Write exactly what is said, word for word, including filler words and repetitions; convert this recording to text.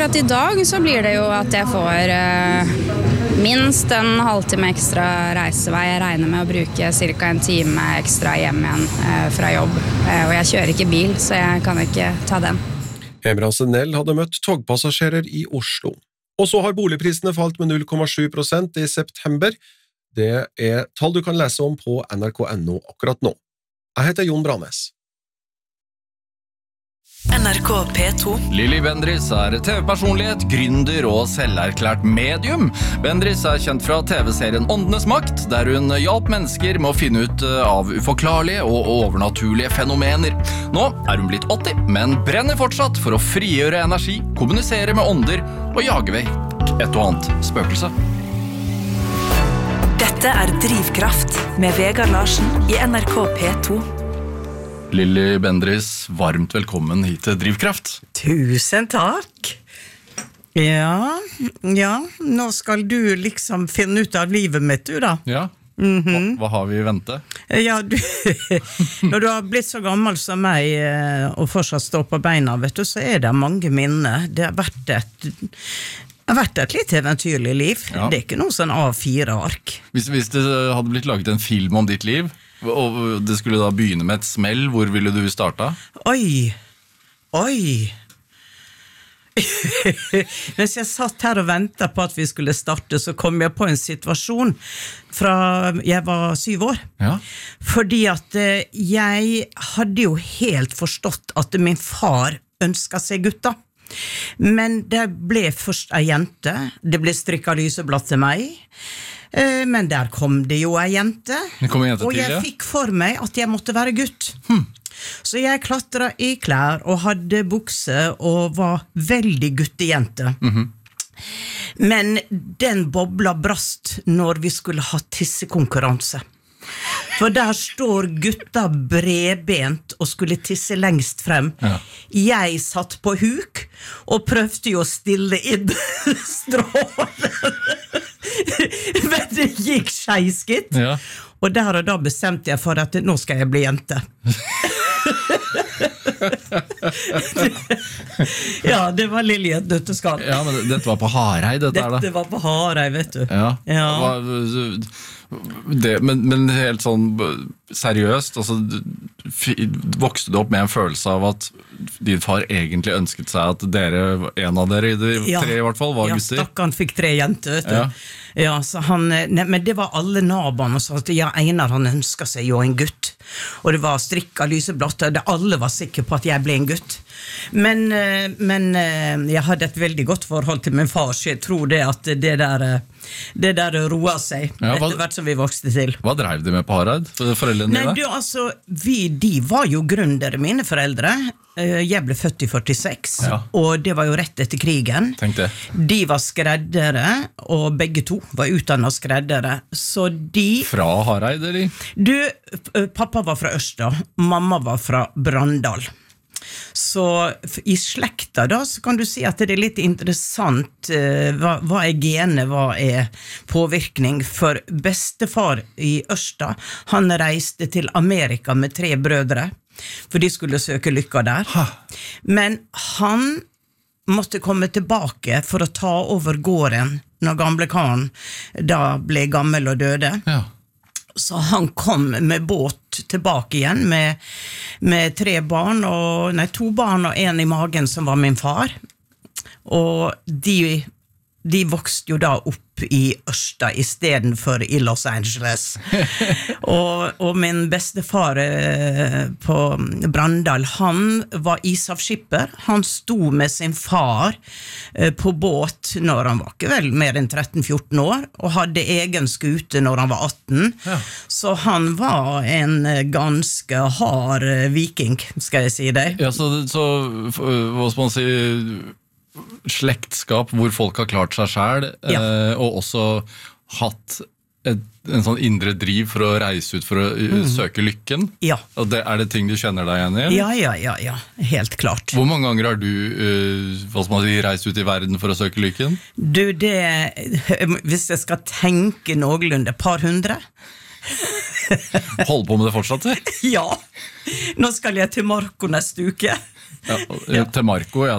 akkurat I dag så blir det jo at jeg får eh, minst en halvtime ekstra reisevei. Jeg regner med å bruke cirka en time ekstra hjem igjen eh, fra jobb. Eh, og jeg kjører ikke bil, så jeg kan ikke ta den. Emra Senell hadde møtt togpassasjerer I Oslo. Og så har boligprisene falt med null komma sju prosent I september. Det er tall du kan lese om på N R K punktum N O akkurat nå. Jeg heter Jon Branes. N R K P to. Lili Bendriss er TV-personlighet, gründer og selverklært medium. Bendriss er kjent fra TV-serien Åndenes makt, der hun hjalp mennesker med å finne ut av uforklarlige og overnaturlige fenomener. Nå er hun blitt åtti, men brenner fortsatt for å frigjøre energi, kommunisere med ånder og jage vekk et og annet spøkelse. Dette er Drivkraft med Vegard Larsen I N R K P to. Lili Bendriss, varmt velkommen hit til Drivkraft. Tusen takk. Ja, ja, nå skal du liksom finne ut av livet mitt, du da. Ja, mm-hmm. hva, hva har vi I vente? Ja, du, når du har blitt så gammel som meg og fortsatt står på beina, vet du, så er det mange minner. Det har vært et... Det har vært et litt eventyrlig liv. Ja. Det er ikke noe sånn A fire ark. Hvis, hvis det hadde blitt laget en film om ditt liv, og det skulle da begynne med et smell, hvor ville du starta? Oi, oi. Mens jeg satt her og ventet på at vi skulle starte, så kom jeg på en situasjon fra jeg var syv år. Ja. Fordi at jeg hadde jo helt forstått at min far ønsket seg gutta. Men det ble først ei jente, det ble strikket lyseblatt til meg, men der kom det jo ei jente, kom en jente og til, jeg ja. fikk for meg at jeg måtte være gutt. Hm. Så jeg klatret I klær og hadde bukse og var veldig guttejente. Mm-hmm. Men den bobla brast når vi skulle ha tissekonkurranse. For der står gutta bredbent og skulle tisse lengst frem. Ja. Jeg satt på huk og prøvde jo å stille inn strålen. Men det gikk skeiskitt. Ja. Og der og da bestemte jeg for at nå skal jeg bli jente. Ja, det var Lilje Nøtteskall. Ja, men dette var på Hareid, dette, dette er det? Dette var på Hareid, vet du. Ja. Ja. Det, men, men helt sånn seriøst, altså, vokste du opp med en følelse av at din far egentlig ønsket seg at dere, en av dere, de ja. tre I hvert fall, var ja, gutter? Ja, stakkan fikk tre jenter, vet du. Ja. Ja, så han, ne, men det var alle naboene som sa at ja, Einar han ønsket seg jo en gutt. Og det var strikket lyseblatt, og alle var sikre på at jeg ble en gutt. Men, men jeg hadde et veldig godt forhold til min far, så jeg tror det at det der, det der roet seg ja, hva, etter hvert som vi vokste til. Hva drev de med på Hareid? Foreldrene Nei, du, altså, vi, de var jo gründere, mine foreldre. Jeg ble født I førtiseks, ja. Og det var jo rett etter krigen. Tenk det. De var skreddere, og begge to var utdannet skreddere. Så de... Fra Hareid, eller? Du, pappa var fra Ørsta, mamma var fra Brandal. Så I slekta da, så kan du si at det er litt interessant uh, hva, hva er gene, hva er påvirkning. For bestefar I Ørsta, han reiste til Amerika med tre brødre, for de skulle søke lykka der. Ha. Men han måtte komme tilbake for å ta over gården når gamle karen da ble gammel og døde. Ja. Så han kom med båt tilbake igjen med, med tre barn, og, nei, to barn og en I magen som var min far. Og de, de vokste jo da opp I Ørsta I stedet for I Los Angeles. og, og min bestefar eh, på Brandal, han var isavskipper. Han sto med sin far eh, på båt når han var ikke vel mer enn tretten fjorten år, og hadde egen skute når han var atten. Ja. Så han var en ganske hard viking, skal jeg si deg. Ja, så, så hva skal man si... slektskap hvor folk har klart seg selv ja. eh, og også hatt et, en sånn indre driv for å reise ut for å mm. søke lykken ja. Og det, er det ting du kjenner deg igjen I? Eller? Ja, ja, ja, ja, helt klart. Hvor mange ganger har du uh, hva skal man si, reist ut I verden for å søke lykken? Du, det hvis jeg skal tenke noenlunde par hundre Hold på med det fortsatt? Ja, nå skal jeg til Marokko neste uke ja, til Marokko, ja